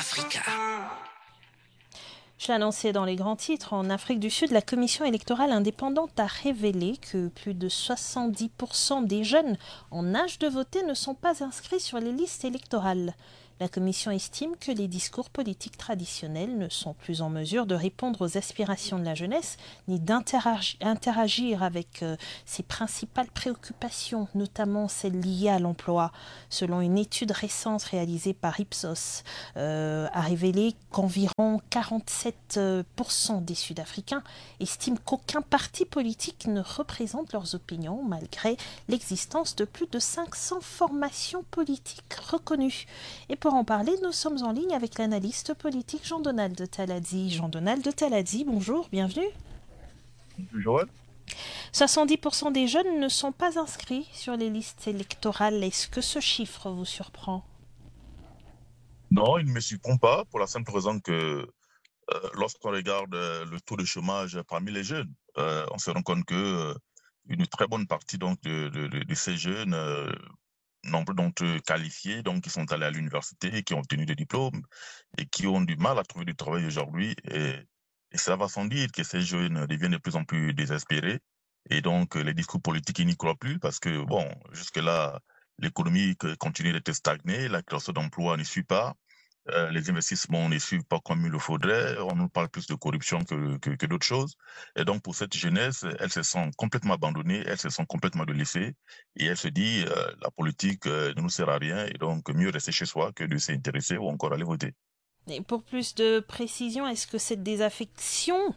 Africa. Je l'annonçais dans les grands titres, en Afrique du Sud, la commission électorale indépendante a révélé que plus de 70% des jeunes en âge de voter ne sont pas inscrits sur les listes électorales. La commission estime que les discours politiques traditionnels ne sont plus en mesure de répondre aux aspirations de la jeunesse, ni d'interagir avec ses principales préoccupations, notamment celles liées à l'emploi. Selon une étude récente réalisée par Ipsos, a révélé qu'environ 47% des Sud-Africains estiment qu'aucun parti politique ne représente leurs opinions, malgré l'existence de plus de 500 formations politiques reconnues. Et pour en parler, nous sommes en ligne avec l'analyste politique Jean-Donald Taladzi. Jean-Donald Taladzi, bonjour, bienvenue. Bonjour. 70% des jeunes ne sont pas inscrits sur les listes électorales. Est-ce que ce chiffre vous surprend ? Non, il ne me surprend pas, pour la simple raison que lorsqu'on regarde le taux de chômage parmi les jeunes, on se rend compte que une très bonne partie donc, de ces jeunes, nombre d'entre eux qualifiés, donc qui sont allés à l'université, qui ont obtenu des diplômes et qui ont du mal à trouver du travail aujourd'hui. Et ça va sans dire que ces jeunes deviennent de plus en plus désespérés. Et donc, les discours politiques, ils n'y croient plus parce que, bon, jusque-là, l'économie continue d'être stagnée, la création d'emplois ne suit pas. Les investissements ne suivent pas comme il le faudrait. On nous parle plus de corruption que d'autres choses. Et donc, pour cette jeunesse, elle se sent complètement abandonnée, elle se sent complètement délaissée. Et elle se dit, la politique ne nous sert à rien. Et donc, mieux rester chez soi que de s'intéresser ou encore aller voter. Et pour plus de précision, est-ce que cette désaffection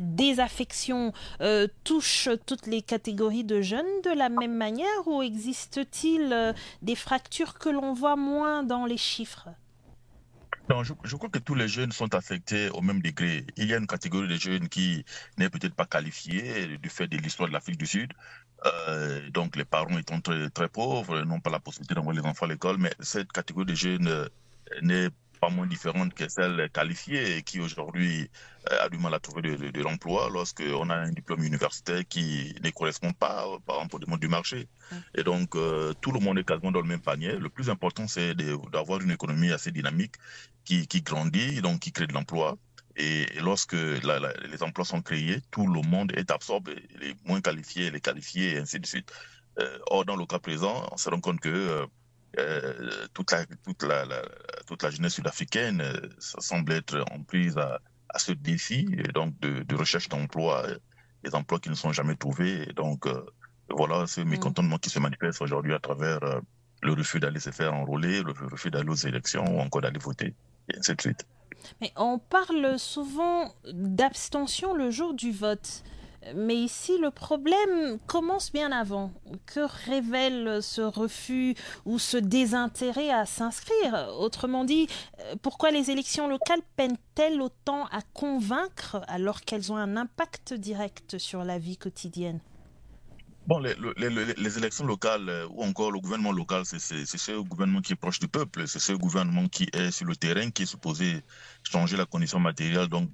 touche toutes les catégories de jeunes de la même manière ou existe-t-il des fractures que l'on voit moins dans les chiffres ? Non, je crois que tous les jeunes sont affectés au même degré. Il y a une catégorie de jeunes qui n'est peut-être pas qualifiée du fait de l'histoire de l'Afrique du Sud. Donc les parents étant très, très pauvres, n'ont pas la possibilité d'envoyer les enfants à l'école, mais cette catégorie de jeunes n'est pas moins différente que celle qualifiée et qui aujourd'hui a du mal à trouver de l'emploi lorsqu'on a un diplôme universitaire qui ne correspond pas, par exemple, au demande du marché. Et donc, tout le monde est quasiment dans le même panier. Le plus important, c'est d'avoir une économie assez dynamique qui grandit, donc qui crée de l'emploi. Et lorsque les emplois sont créés, tout le monde est absorbé, les moins qualifiés, les qualifiés, et ainsi de suite. Or, dans le cas présent, on se rend compte que toute la jeunesse sud-africaine semble être en prise à ce défi et donc de recherche d'emploi, des emplois qui ne sont jamais trouvés. Et donc, voilà ce mécontentement qui se manifeste aujourd'hui à travers le refus d'aller se faire enrôler, le refus d'aller aux élections ou encore d'aller voter, et ainsi de suite. Mais on parle souvent d'abstention le jour du vote. Mais ici, le problème commence bien avant. Que révèle ce refus ou ce désintérêt à s'inscrire ? Autrement dit, pourquoi les élections locales peinent-elles autant à convaincre alors qu'elles ont un impact direct sur la vie quotidienne ? Bon, les élections locales ou encore le gouvernement local, c'est ce gouvernement qui est proche du peuple, c'est ce gouvernement qui est sur le terrain, qui est supposé changer la condition matérielle donc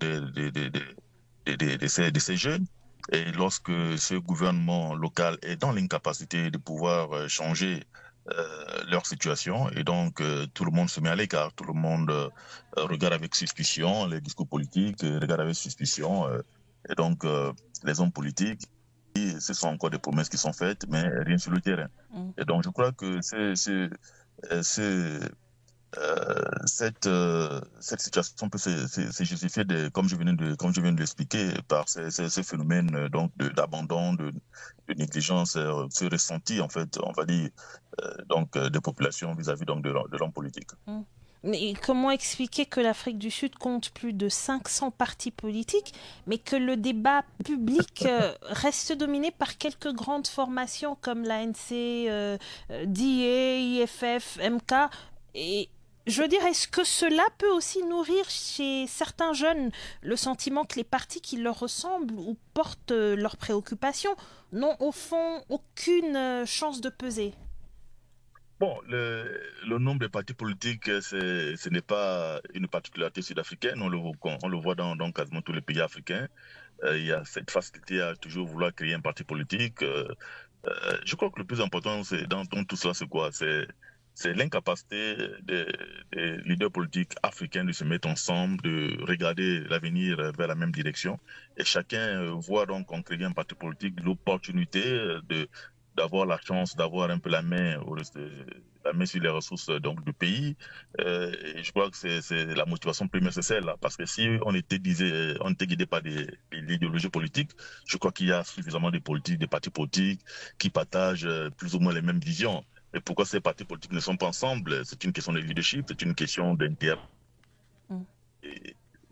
de ces jeunes. Et lorsque ce gouvernement local est dans l'incapacité de pouvoir changer leur situation, et donc tout le monde se met à l'écart, tout le monde regarde avec suspicion les discours politiques, regarde avec suspicion, et donc les hommes politiques. Ce sont encore des promesses qui sont faites, mais rien sur le terrain. Et donc, je crois que cette situation peut se justifier, comme je viens de l'expliquer, par ces phénomènes donc d'abandon, de négligence, ce ressenti, en fait, on va dire, donc des populations vis-à-vis donc de l'homme politique. Mais comment expliquer que l'Afrique du Sud compte plus de 500 partis politiques, mais que le débat public reste dominé par quelques grandes formations comme l'ANC, DA, IFF, MK et je veux dire, est-ce que cela peut aussi nourrir chez certains jeunes le sentiment que les partis qui leur ressemblent ou portent leurs préoccupations n'ont au fond aucune chance de peser ? Bon, le nombre de partis politiques, ce n'est pas une particularité sud-africaine. On le voit dans quasiment tous les pays africains. Il y a cette facilité à toujours vouloir créer un parti politique. Je crois que le plus important, c'est dans tout cela, c'est quoi ? C'est c'est l'incapacité des leaders politiques africains de se mettre ensemble, de regarder l'avenir vers la même direction. Et chacun voit donc en créant un parti politique l'opportunité d'avoir la chance d'avoir un peu la main sur les ressources donc du pays. Et je crois que c'est la motivation première, c'est celle-là. Parce que si on était guidé par l'idéologie politique, je crois qu'il y a suffisamment de politiques, de partis politiques qui partagent plus ou moins les mêmes visions. Et pourquoi ces partis politiques ne sont pas ensemble? C'est une question de leadership, c'est une question d'intérêt. Mm.